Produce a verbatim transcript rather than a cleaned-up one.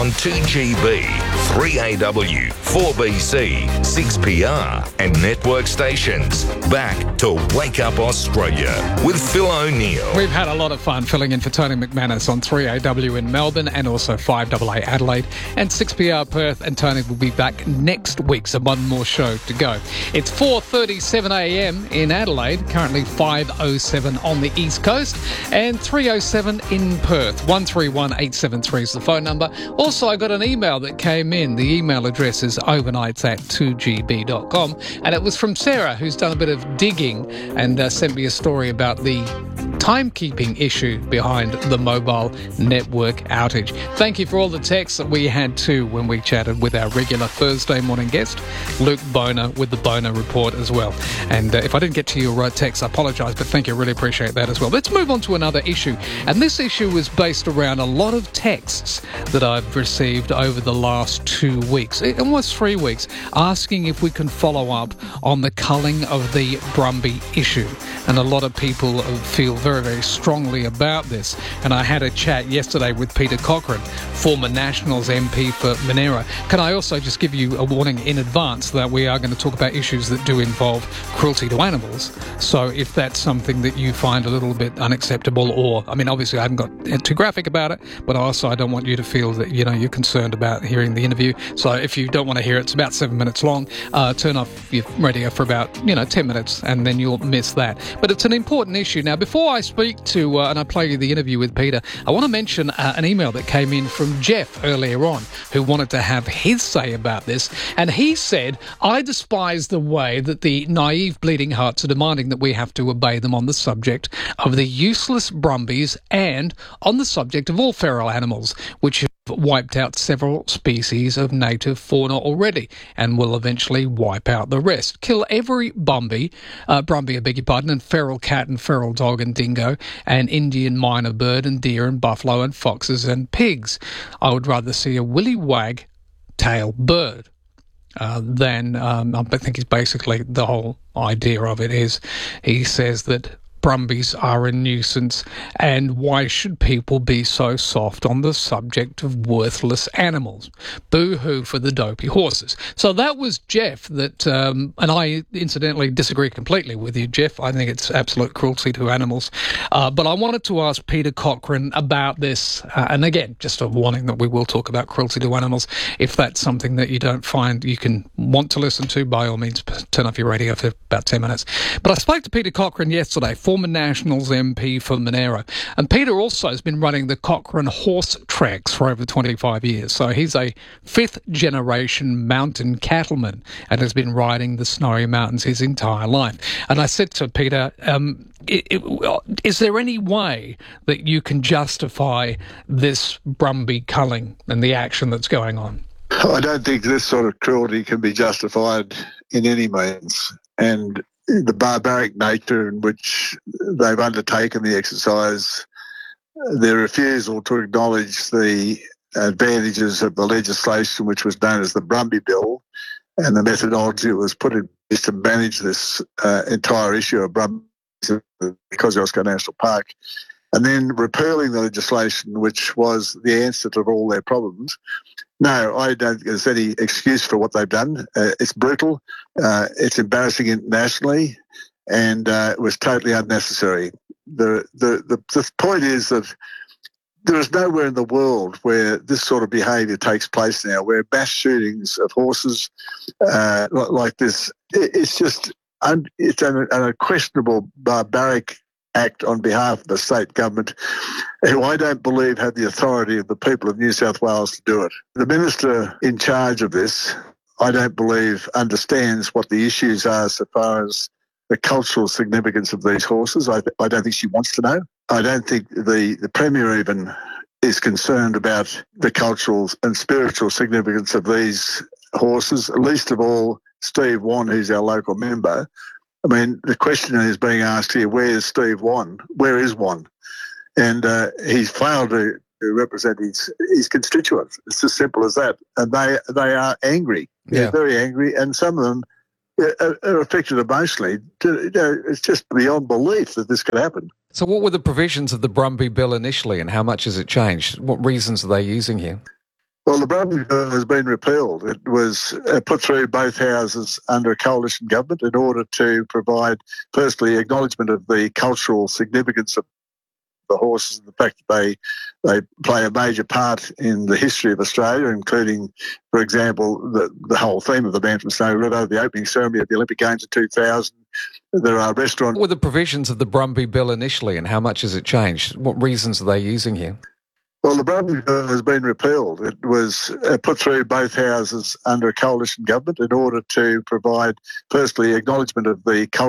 on two G B, three A W, four B C, six P R and network stations. Back to Wake Up Australia with Phil O'Neill. We've had a lot of fun filling in for Tony McManus on three A W in Melbourne and also five A A Adelaide and six P R Perth, and Tony will be back next week, so one more show to go. It's four thirty-seven a m in Adelaide, currently five oh seven on the East Coast and three oh seven in Perth. one three one eight seven three is the phone number. Also, I got an email that came in. The email address is overnights at two g b dot com, and it was from Sarah, who's done a bit of digging and uh, sent me a story about the timekeeping issue behind the mobile network outage. Thank you for all the texts that we had too when we chatted with our regular Thursday morning guest, Luke Boner, with the Boner Report as well. And uh, if I didn't get to your uh, text, I apologise, but thank you, really appreciate that as well. Let's move on to another issue. And this issue is based around a lot of texts that I've received over the last two weeks, almost three weeks, asking if we can follow up on the culling of the Brumby issue. And a lot of people feel very, very strongly about this. And I had a chat yesterday with Peter Cochrane, former Nationals M P for Monera. Can I also just give you a warning in advance that we are going to talk about issues that do involve cruelty to animals. So if that's something that you find a little bit unacceptable, or, I mean, obviously I haven't got too graphic about it, but also I don't want you to feel that, you know, you're concerned about hearing the interview. So if you don't want to hear it, it's about seven minutes long, uh, turn off your radio for about, you know, ten minutes, and then you'll miss that. But it's an important issue. Now, before I speak to, uh, and I play you the interview with Peter, I want to mention uh, an email that came in from Jeff earlier on, who wanted to have his say about this. And he said, I despise the way that the naive bleeding hearts are demanding that we have to obey them on the subject of the useless Brumbies and on the subject of all feral animals, which have wiped out several species of native fauna already and will eventually wipe out the rest. Kill every Brumby, uh, Brumby, I beg your pardon, and feral cat and feral dog and dingo and Indian minor bird and deer and buffalo and foxes and pigs. I would rather see a willy wag tail bird. Uh, than um, I think is basically the whole idea of it is, he says that Brumbies are a nuisance, and why should people be so soft on the subject of worthless animals? Boo-hoo for the dopey horses. So that was Jeff, that, um, and I incidentally disagree completely with you, Jeff. I think it's absolute cruelty to animals. Uh, but I wanted to ask Peter Cochrane about this, uh, and again, just a warning that we will talk about cruelty to animals. If that's something that you don't find you can want to listen to, by all means, turn off your radio for about ten minutes. But I spoke to Peter Cochrane yesterday, former Nationals M P for Monera. And Peter also has been running the Cochrane horse tracks for over twenty-five years. So he's a fifth generation mountain cattleman and has been riding the snowy mountains his entire life. And I said to Peter, um, it, it, is there any way that you can justify this Brumby culling and the action that's going on? I don't think this sort of cruelty can be justified in any means. And the barbaric nature in which they've undertaken the exercise, their refusal to acknowledge the advantages of the legislation which was known as the Brumby Bill and the methodology that was put in place to manage this uh, entire issue of Brumbies because of Kosciuszko National Park, and then repealing the legislation which was the answer to all their problems. No, I don't think there's any excuse for what they've done. Uh, it's brutal, uh, it's embarrassing internationally, and uh, it was totally unnecessary. The, the the the point is that there is nowhere in the world where this sort of behaviour takes place now, where mass shootings of horses uh, like this, it's just un, it's an, an unquestionable barbaric act on behalf of the state government, who I don't believe have the authority of the people of New South Wales to do it. The minister in charge of this, I don't believe, understands what the issues are so far as the cultural significance of these horses. I, I don't think she wants to know. I don't think the, the Premier even is concerned about the cultural and spiritual significance of these horses, least of all Steve Wan, who's our local member. I mean, the question is being asked here, where is Steve Wan? Where is Wan? And uh, he's failed to, to represent his, his constituents. It's as simple as that. And they they are angry. Yeah. They're very angry, and some of them are, are affected emotionally. You know, it's just beyond belief that this could happen. So what were the provisions of the Brumby Bill initially, and how much has it changed? What reasons are they using here? Well, the Brumby Bill has been repealed. It was uh, put through both houses under a coalition government in order to provide, firstly, acknowledgement of the cultural significance of the horses and the fact that they they play a major part in the history of Australia, including, for example, the, the whole theme of the Man from Snowy River, the opening ceremony at the Olympic Games of two thousand. There are restaurants. What were the provisions of the Brumby Bill initially, and how much has it changed? What reasons are they using here? Well, the Brumby Bill has been repealed. It was uh, put through both houses under a coalition government in order to provide, firstly, acknowledgement of the cultural